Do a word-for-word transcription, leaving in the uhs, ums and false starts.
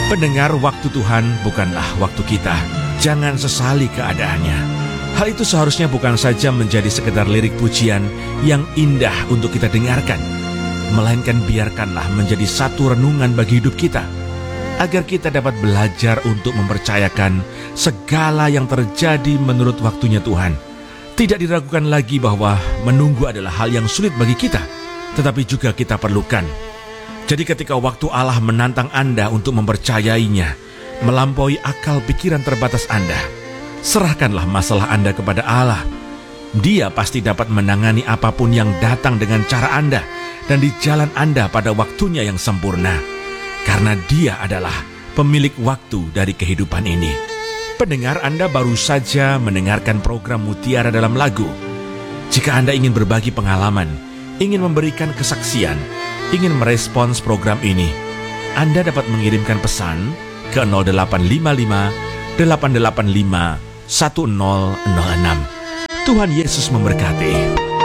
Pendengar, waktu Tuhan bukanlah waktu kita. Jangan sesali keadaannya. Hal itu seharusnya bukan saja menjadi sekedar lirik pujian yang indah untuk kita dengarkan, melainkan biarkanlah menjadi satu renungan bagi hidup kita, agar kita dapat belajar untuk mempercayakan segala yang terjadi menurut waktunya Tuhan. Tidak diragukan lagi bahwa menunggu adalah hal yang sulit bagi kita, tetapi juga kita perlukan. Jadi ketika waktu Allah menantang Anda untuk mempercayainya, melampaui akal pikiran terbatas Anda, serahkanlah masalah Anda kepada Allah. Dia pasti dapat menangani apapun yang datang dengan cara Anda dan di jalan Anda pada waktunya yang sempurna. Karena Dia adalah pemilik waktu dari kehidupan ini. Pendengar, Anda baru saja mendengarkan program Mutiara Dalam Lagu. Jika Anda ingin berbagi pengalaman, ingin memberikan kesaksian, ingin merespons program ini, Anda dapat mengirimkan pesan ke nol delapan lima lima delapan delapan lima satu nol nol enam. Tuhan Yesus memberkati.